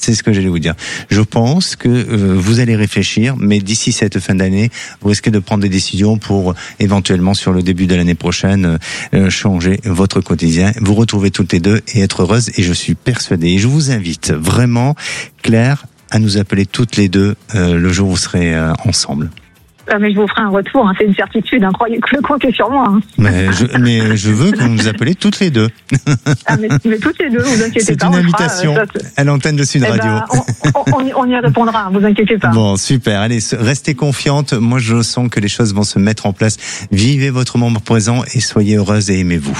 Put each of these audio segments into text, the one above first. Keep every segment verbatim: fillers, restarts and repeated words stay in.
C'est ce que j'allais vous dire. Je pense que euh, vous allez réfléchir, mais d'ici cette fin d'année, vous risquez de prendre des décisions pour éventuellement sur le début de l'année prochaine euh, changer votre quotidien, vous retrouver toutes les deux et être heureuse. Et je suis persuadé, et je vous invite vraiment, Claire, à nous appeler toutes les deux euh, le jour où vous serez euh, ensemble. Ah, mais je vous ferai un retour, hein, c'est une certitude, hein, croyez que le compte est sur moi. Hein. Mais, je, mais je veux que vous nous appelez toutes les deux. Ah, mais, mais toutes les deux, vous inquiétez c'est pas. C'est une invitation fera, euh, à l'antenne de Sud eh Radio. Ben, on, on, on y répondra, vous inquiétez pas. Bon, super, allez, restez confiante, moi je sens que les choses vont se mettre en place. Vivez votre moment présent et soyez heureuse et aimez-vous.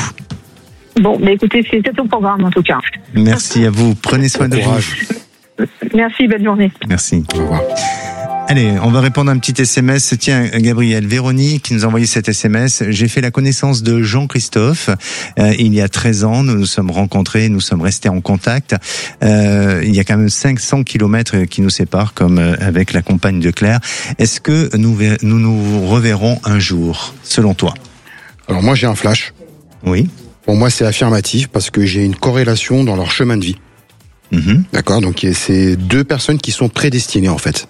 Bon, mais écoutez, c'est au programme en tout cas. Merci à vous, prenez soin de vous. Merci, bonne journée. Merci, au revoir. Allez, on va répondre à un petit S M S. Tiens, Gabriel, Véronique qui nous a envoyé cet S M S. J'ai fait la connaissance de Jean-Christophe. Euh, il y a treize ans, nous nous sommes rencontrés, nous sommes restés en contact. Euh, il y a quand même cinq cents kilomètres qui nous séparent, comme avec la compagne de Claire. Est-ce que nous nous, nous reverrons un jour, selon toi? Alors moi, j'ai un flash. Oui. Pour moi, c'est affirmatif parce que j'ai une corrélation dans leur chemin de vie. Mm-hmm. D'accord. Donc c'est deux personnes qui sont prédestinées en fait.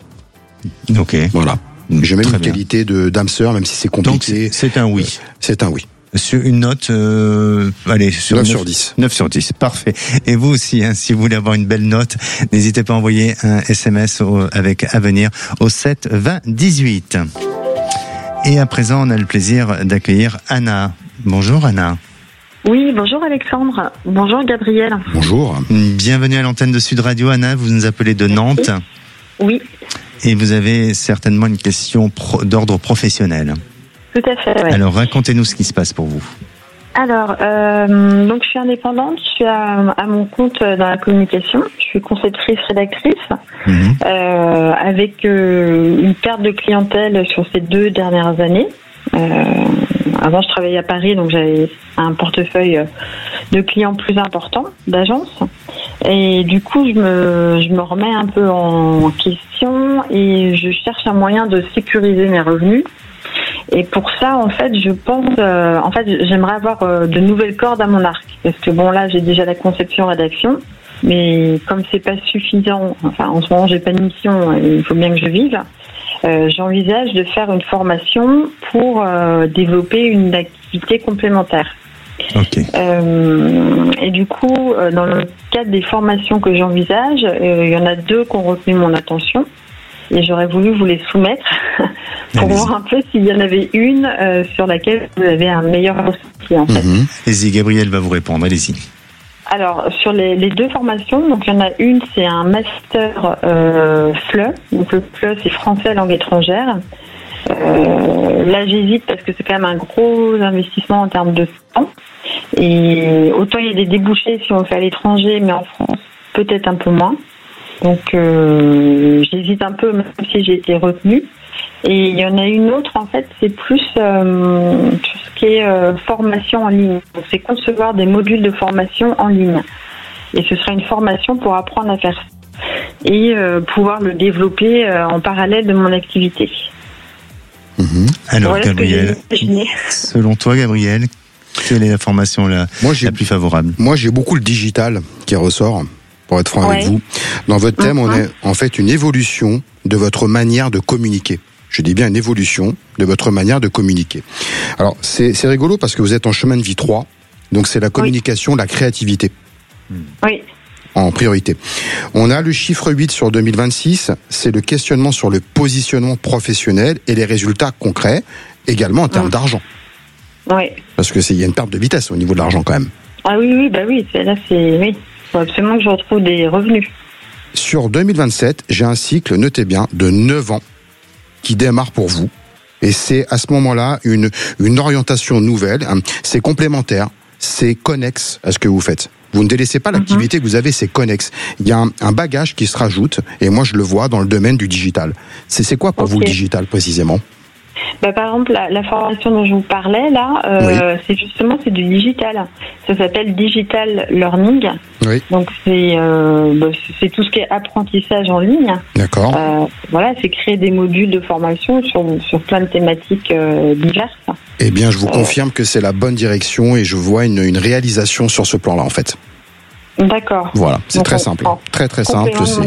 Ok. Voilà. J'ai même Très une bien. qualité de d'âme sœur, même si c'est compliqué. Donc c'est un oui. C'est un oui. Sur une note, euh, allez, sur neuf sur dix. neuf sur dix, parfait. Et vous aussi, hein, si vous voulez avoir une belle note, n'hésitez pas à envoyer un S M S au, avec Avenir au sept vingt dix-huit. Et à présent, on a le plaisir d'accueillir Anna. Bonjour Anna. Oui, bonjour Alexandre. Bonjour Gabriel. Bonjour. Bienvenue à l'antenne de Sud Radio. Anna, vous nous appelez de Nantes. Oui. Et vous avez certainement une question pro, d'ordre professionnel. Tout à fait, oui. Alors, racontez-nous ce qui se passe pour vous. Alors, euh, donc je suis indépendante, je suis à, à mon compte dans la communication, je suis conceptrice rédactrice, mmh. euh, avec euh, une perte de clientèle sur ces deux dernières années. Euh, avant, je travaillais à Paris, donc j'avais un portefeuille de clients plus important, d'agences. Et du coup, je me, je me remets un peu en question et je cherche un moyen de sécuriser mes revenus. Et pour ça, en fait, je pense, euh, en fait, j'aimerais avoir euh, de nouvelles cordes à mon arc. Parce que bon, là, j'ai déjà la conception-rédaction. Mais comme c'est pas suffisant, enfin, en ce moment, j'ai pas de mission, il faut bien que je vive. Euh, j'envisage de faire une formation pour euh, développer une activité complémentaire. Okay. Euh, et du coup, euh, dans le cadre des formations que j'envisage, euh, il y en a deux qui ont retenu mon attention et j'aurais voulu vous les soumettre pour Allez-y. voir un peu s'il y en avait une euh, sur laquelle vous avez un meilleur ressenti en fait. Mmh. Allez-y, Gabriel va vous répondre, allez-y. Alors, sur les, les deux formations, donc il y en a une, c'est un master euh, F L E. Donc le F L E, c'est français langue étrangère. Euh, là, j'hésite parce que c'est quand même un gros investissement en termes de temps. Et autant il y a des débouchés si on le fait à l'étranger, mais en France, peut-être un peu moins. Donc, euh, j'hésite un peu, même si j'ai été retenue. Et il y en a une autre, en fait, c'est plus euh, tout ce qui est euh, formation en ligne. Donc, c'est concevoir des modules de formation en ligne. Et ce sera une formation pour apprendre à faire ça et euh, pouvoir le développer euh, en parallèle de mon activité. Mmh. Alors, voilà Gabriel, selon toi, Gabriel, quelle est la formation la, moi, la plus favorable? Moi, j'ai beaucoup le digital qui ressort, pour être franc ouais. avec vous. Dans votre thème, mmh. on est en fait une évolution de votre manière de communiquer. Je dis bien une évolution de votre manière de communiquer. Alors, c'est, c'est rigolo parce que vous êtes en chemin de vie trois, donc c'est la communication, oui. la créativité. Oui. En priorité. On a le chiffre huit sur deux mille vingt-six, c'est le questionnement sur le positionnement professionnel et les résultats concrets, également en termes mmh. d'argent. Oui. Parce que c'est, il y a une perte de vitesse au niveau de l'argent quand même. Ah oui, oui, bah oui, c'est, là c'est, oui. Il faut absolument que je retrouve des revenus. Sur deux mille vingt-sept, j'ai un cycle, notez bien, de neuf ans qui démarre pour vous. Et c'est à ce moment-là une, une orientation nouvelle. C'est complémentaire, c'est connexe à ce que vous faites. Vous ne délaissez pas l'activité mm-hmm. que vous avez, c'est connexe. Il y a un, un bagage qui se rajoute, et moi je le vois dans le domaine du digital. C'est, c'est quoi pour okay. vous le digital précisément ? Bah, par exemple, la, la formation dont je vous parlais, là, euh, oui. c'est justement c'est du digital. Ça s'appelle Digital Learning. Oui. Donc, c'est, euh, bah, c'est tout ce qui est apprentissage en ligne. D'accord. Euh, voilà, c'est créer des modules de formation sur, sur plein de thématiques euh, diverses. Eh bien, je vous euh, confirme que c'est la bonne direction et je vois une, une réalisation sur ce plan-là, en fait. D'accord. Voilà, c'est Donc très on, simple. On, très, très simple. C'est...